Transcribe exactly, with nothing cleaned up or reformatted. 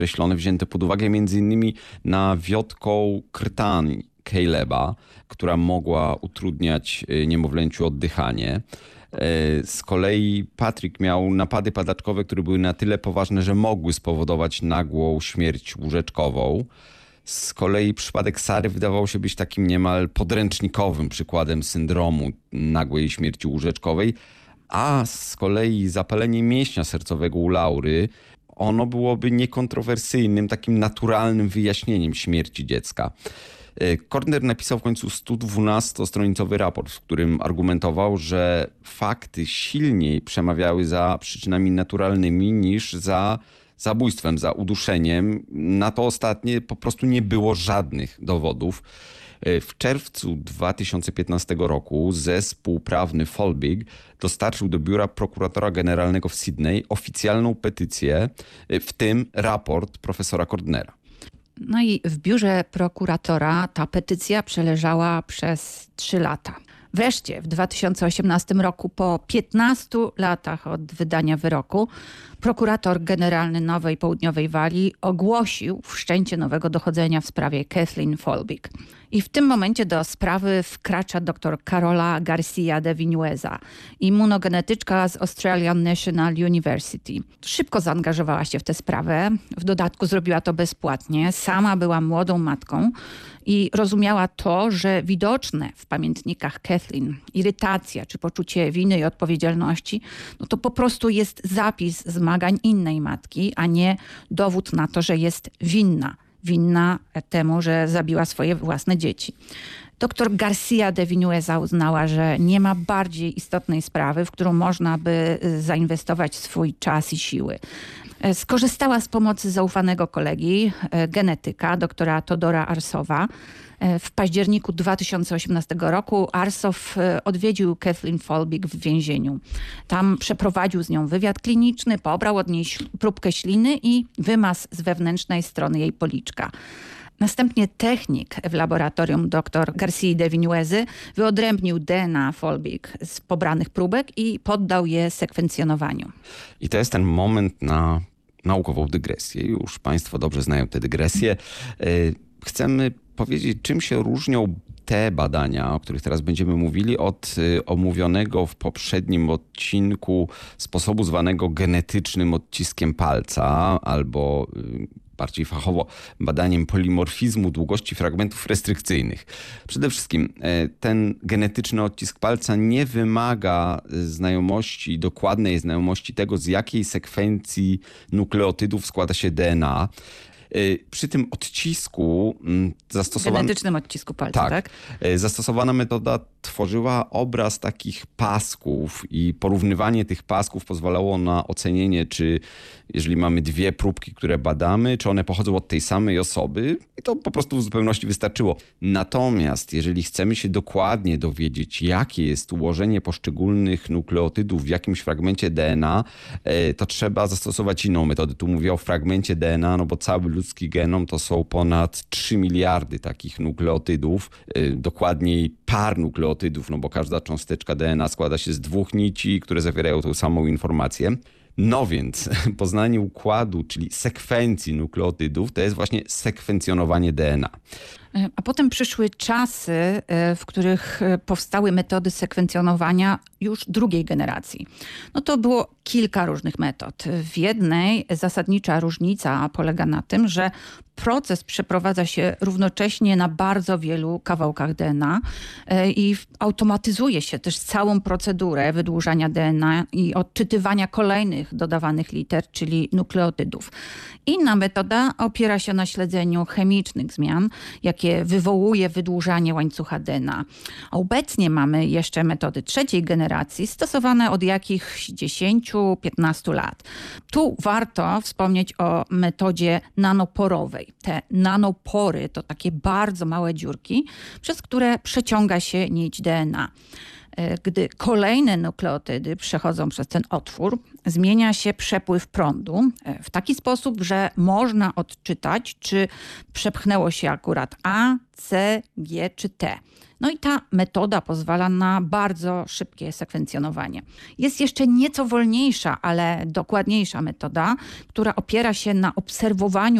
określone, wzięte pod uwagę między innymi nawiotką krtani Caleba, która mogła utrudniać niemowlęciu oddychanie. Z kolei Patrick miał napady padaczkowe, które były na tyle poważne, że mogły spowodować nagłą śmierć łóżeczkową. Z kolei przypadek Sary wydawał się być takim niemal podręcznikowym przykładem syndromu nagłej śmierci łóżeczkowej, a z kolei zapalenie mięśnia sercowego u Laury, ono byłoby niekontrowersyjnym, takim naturalnym wyjaśnieniem śmierci dziecka. Cordner napisał w końcu sto dwunastostronicowy raport, w którym argumentował, że fakty silniej przemawiały za przyczynami naturalnymi niż za zabójstwem, za uduszeniem. Na to ostatnie po prostu nie było żadnych dowodów. W czerwcu dwa tysiące piętnastego roku zespół prawny Folbig dostarczył do biura prokuratora generalnego w Sydney oficjalną petycję, w tym raport profesora Cordnera. No i w biurze prokuratora ta petycja przeleżała przez trzy lata. Wreszcie w dwa tysiące osiemnastym roku, po piętnastu latach od wydania wyroku, prokurator generalny Nowej Południowej Walii ogłosił wszczęcie nowego dochodzenia w sprawie Kathleen Folbig. I w tym momencie do sprawy wkracza dr Carola Garcia de Vinuesa, immunogenetyczka z Australian National University. Szybko zaangażowała się w tę sprawę. W dodatku zrobiła to bezpłatnie. Sama była młodą matką i rozumiała to, że widoczne w pamiętnikach Kathleen irytacja czy poczucie winy i odpowiedzialności, no to po prostu jest zapis zmagań innej matki, a nie dowód na to, że jest winna. Winna temu, że zabiła swoje własne dzieci. Doktor Garcia de Vinuesa uznała, że nie ma bardziej istotnej sprawy, w którą można by zainwestować swój czas i siły. Skorzystała z pomocy zaufanego kolegi, genetyka, doktora Todora Arsowa. W październiku dwa tysiące osiemnastego roku Arsow odwiedził Kathleen Folbig w więzieniu. Tam przeprowadził z nią wywiad kliniczny, pobrał od niej próbkę śliny i wymaz z wewnętrznej strony jej policzka. Następnie technik w laboratorium dr Garcia de Vinuesy wyodrębnił D N A Folbig z pobranych próbek i poddał je sekwencjonowaniu. I to jest ten moment na naukową dygresję. Już Państwo dobrze znają tę dygresję. Chcemy powiedzieć, czym się różnią te badania, o których teraz będziemy mówili, od omówionego w poprzednim odcinku sposobu zwanego genetycznym odciskiem palca, albo bardziej fachowo badaniem polimorfizmu długości fragmentów restrykcyjnych. Przede wszystkim ten genetyczny odcisk palca nie wymaga znajomości, dokładnej znajomości tego, z jakiej sekwencji nukleotydów składa się D N A. Przy tym odcisku zastosowana... Genetycznym odcisku palca, tak? tak? Zastosowana metoda tworzyła obraz takich pasków i porównywanie tych pasków pozwalało na ocenienie, czy jeżeli mamy dwie próbki, które badamy, czy one pochodzą od tej samej osoby, i to po prostu w zupełności wystarczyło. Natomiast jeżeli chcemy się dokładnie dowiedzieć, jakie jest ułożenie poszczególnych nukleotydów w jakimś fragmencie D N A, to trzeba zastosować inną metodę. Tu mówię o fragmencie D N A, no bo cały ludzki genom to są ponad trzy miliardy takich nukleotydów, dokładniej par nukleotydów, no bo każda cząsteczka D N A składa się z dwóch nici, które zawierają tą samą informację. No więc poznanie układu, czyli sekwencji nukleotydów, to jest właśnie sekwencjonowanie D N A. A potem przyszły czasy, w których powstały metody sekwencjonowania już drugiej generacji. No to było kilka różnych metod. W jednej zasadnicza różnica polega na tym, że proces przeprowadza się równocześnie na bardzo wielu kawałkach D N A i automatyzuje się też całą procedurę wydłużania D N A i odczytywania kolejnych dodawanych liter, czyli nukleotydów. Inna metoda opiera się na śledzeniu chemicznych zmian, jakie wywołuje wydłużanie łańcucha D N A. Obecnie mamy jeszcze metody trzeciej generacji, stosowane od jakichś dziesięciu piętnastu lat. Tu warto wspomnieć o metodzie nanoporowej. Te nanopory to takie bardzo małe dziurki, przez które przeciąga się nić D N A. Gdy kolejne nukleotydy przechodzą przez ten otwór, zmienia się przepływ prądu w taki sposób, że można odczytać, czy przepchnęło się akurat A, C, G czy T. No i ta metoda pozwala na bardzo szybkie sekwencjonowanie. Jest jeszcze nieco wolniejsza, ale dokładniejsza metoda, która opiera się na obserwowaniu